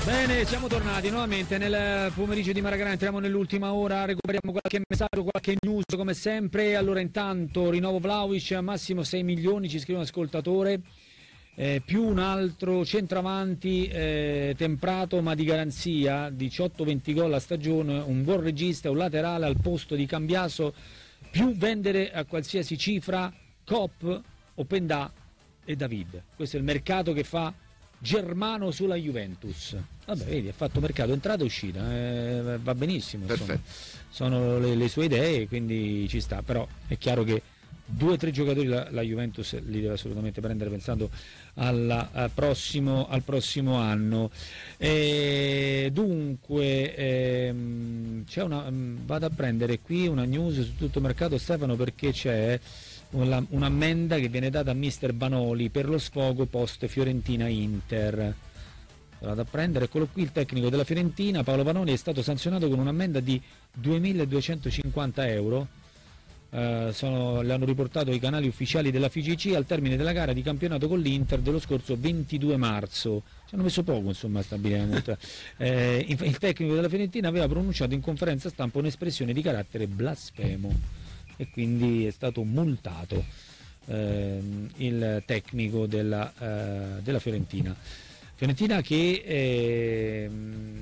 Bene, siamo tornati nuovamente nel pomeriggio di Maracanã, entriamo nell'ultima ora, recuperiamo qualche messaggio, qualche news come sempre. Allora intanto rinnovo Vlahovic, massimo 6 milioni, ci scrive un ascoltatore, più un altro centravanti temprato ma di garanzia, 18-20 gol a stagione, un buon regista, un laterale al posto di Cambiaso, più vendere a qualsiasi cifra Cop, Openda e David. Questo è il mercato che fa Germano sulla Juventus. Vabbè, vedi, ha fatto mercato entrata e uscita, va benissimo, insomma. Sono le sue idee, quindi ci sta, però è chiaro che 2 o 3 giocatori la Juventus li deve assolutamente prendere pensando al prossimo anno. Dunque c'è vado a prendere qui una news su tutto il mercato, Stefano, perché c'è un'ammenda che viene data a mister Vanoli per lo sfogo post Fiorentina-Inter. Vado a prendere, eccolo qui, il tecnico della Fiorentina Paolo Vanoli è stato sanzionato con un'ammenda di 2.250 euro. Le hanno riportato i canali ufficiali della FIGC al termine della gara di campionato con l'Inter dello scorso 22 marzo. Ci hanno messo poco, insomma, a stabilire la multa. Il tecnico della Fiorentina aveva pronunciato in conferenza stampa un'espressione di carattere blasfemo e quindi è stato multato il tecnico della Fiorentina che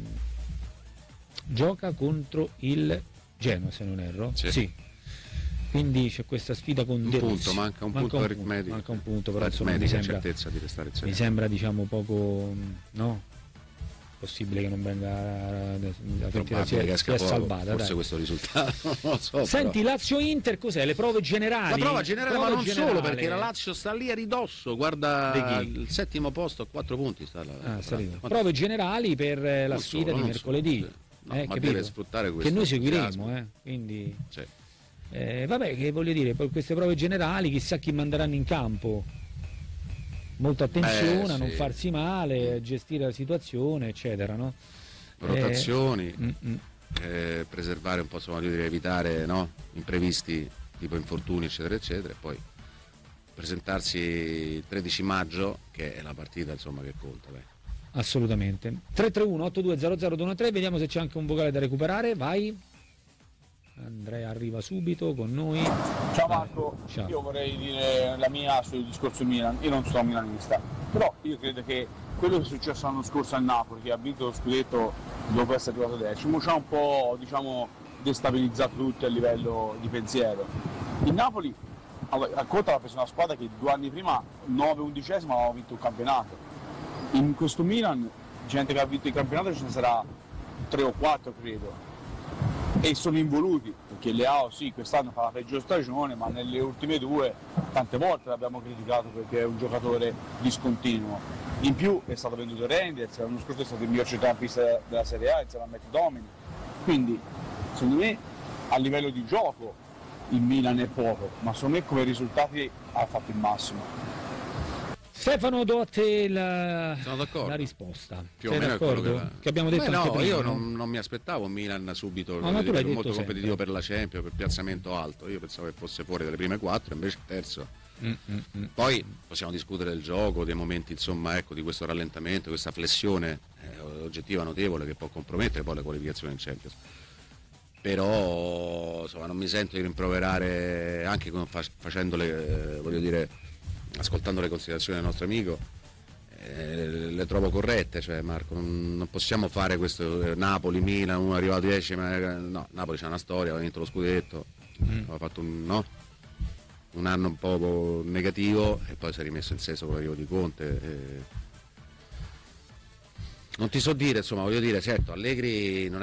gioca contro il Genoa, se non erro. Sì. Quindi c'è questa sfida con De Rossi. Manca un punto aritmetico. Manca un punto, però insomma, mi sembra, certezza di restare in Serie A. mi sembra, diciamo, poco, no? Possibile che non venga la Fiorentina sia salvata. Forse dai. Questo risultato non lo so. Senti, Lazio-Inter cos'è? Le prove generali? La prova generale, ma non generale. solo, perché la Lazio sta lì a ridosso, guarda il 7° posto a 4 punti. Prove generali per la sfida di mercoledì. Ma deve sfruttare questo. Che noi seguiremo, quindi... Sì. Vabbè, che voglio dire, per queste prove generali chissà chi manderanno in campo. Molta attenzione a non farsi male, gestire la situazione, eccetera, no? Rotazioni, preservare un po', insomma, evitare, no? Imprevisti tipo infortuni, eccetera, eccetera, e poi presentarsi il 13 maggio, che è la partita, insomma, che conta. Beh. Assolutamente. 331-8200-213, vediamo se c'è anche un vocale da recuperare, vai. Andrea arriva subito con noi. Ciao Marco, ciao. Io vorrei dire la mia sul discorso Milan. Io non sono milanista, però io credo che quello che è successo l'anno scorso al Napoli, che ha vinto lo scudetto dopo essere arrivato decimo, ci ha un po', diciamo, destabilizzato tutti a livello di pensiero. Il Napoli, a conto, ha preso una squadra che 2 anni prima, 9-11esimo, aveva vinto un campionato. In questo Milan, gente che ha vinto il campionato ce ne sarà 3 o 4, credo. E sono involuti, perché Leao sì, quest'anno fa la peggior stagione, ma nelle ultime 2 tante volte l'abbiamo criticato perché è un giocatore discontinuo. In più è stato venduto Reinders, l'anno scorso è stato il miglior centrocampista della Serie A insieme a Matt Domini. Quindi secondo me a livello di gioco il Milan è poco, ma secondo me come risultati ha fatto il massimo. Stefano, do a te la risposta. Più o meno è quello che abbiamo detto anche prima. Io non mi aspettavo Milan subito, molto competitivo per la Champions, per piazzamento alto. Io pensavo che fosse fuori dalle prime 4, invece terzo. Poi possiamo discutere del gioco, dei momenti, insomma, ecco, di questo rallentamento, questa flessione oggettiva notevole che può compromettere poi la qualificazione in Champions. Però insomma non mi sento di rimproverare, anche facendole, voglio dire, ascoltando le considerazioni del nostro amico, le trovo corrette, cioè Marco, non possiamo fare questo Napoli-Milan, uno è arrivato 10, no, Napoli c'ha una storia, ha vinto lo scudetto, ha fatto un anno un po' negativo e poi si è rimesso in sesto con l'arrivo di Conte. Non ti so dire, insomma, voglio dire, certo, Allegri non